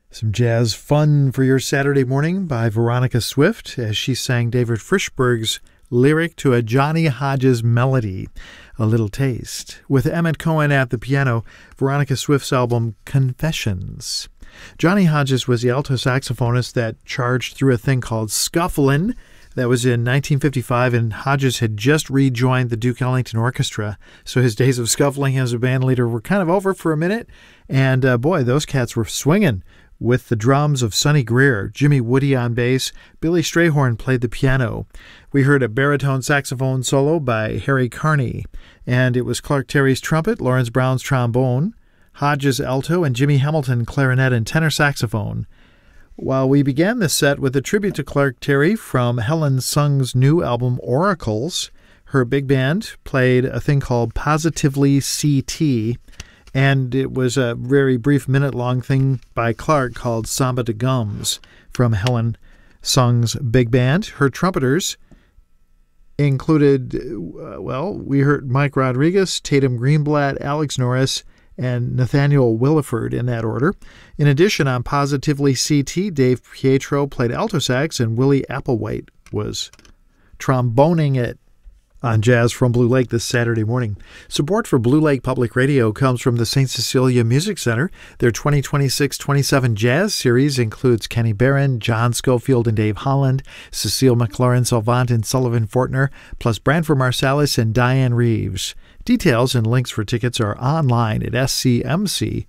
Some jazz fun for your Saturday morning by Veronica Swift as she sang David Frischberg's lyric to a Johnny Hodges melody, A Little Taste. With Emmett Cohen at the piano, Veronica Swift's album Confessions. Johnny Hodges was the alto saxophonist that charged through a thing called Scufflin'. That was in 1955, and Hodges had just rejoined the Duke Ellington Orchestra, so his days of scuffling as a bandleader were kind of over for a minute, and boy, those cats were swinging. With the drums of Sonny Greer, Jimmy Woody on bass, Billy Strayhorn played the piano. We heard a baritone saxophone solo by Harry Carney, and it was Clark Terry's trumpet, Lawrence Brown's trombone, Hodges alto, and Jimmy Hamilton clarinet and tenor saxophone. While we began this set with a tribute to Clark Terry from Helen Sung's new album Oracles, her big band played a thing called Positively CT, and it was a very brief minute-long thing by Clark called Samba de Gums from Helen Sung's big band. Her trumpeters included, we heard Mike Rodriguez, Tatum Greenblatt, Alex Norris, and Nathaniel Williford in that order. In addition, on Positively CT, Dave Pietro played alto sax, and Willie Applewhite was tromboning it on Jazz from Blue Lake this Saturday morning. Support for Blue Lake Public Radio comes from the St. Cecilia Music Center. Their 2026-27 Jazz Series includes Kenny Barron, John Schofield and Dave Holland, Cecile McLaurin Salvant and Sullivan Fortner, plus Branford Marsalis and Diane Reeves. Details and links for tickets are online at scmcgr.org.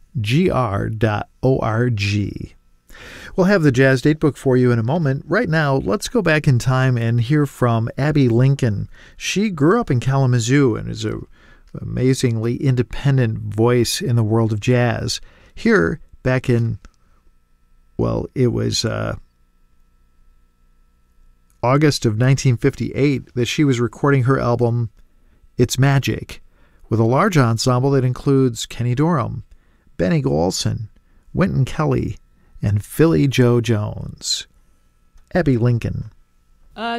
We'll have the Jazz Datebook for you in a moment. Right now, let's go back in time and hear from Abby Lincoln. She grew up in Kalamazoo and is an amazingly independent voice in the world of jazz. Here, back in, it was August of 1958 that she was recording her album, It's Magic, with a large ensemble that includes Kenny Dorham, Benny Golson, Wynton Kelly, and Philly Joe Jones. Abby Lincoln.